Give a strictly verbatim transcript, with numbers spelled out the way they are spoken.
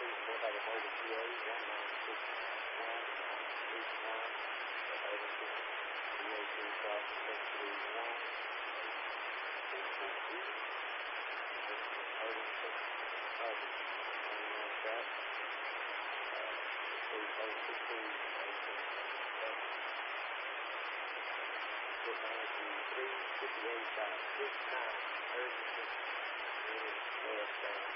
three fifty-eight, six nine, urgency, unit left down.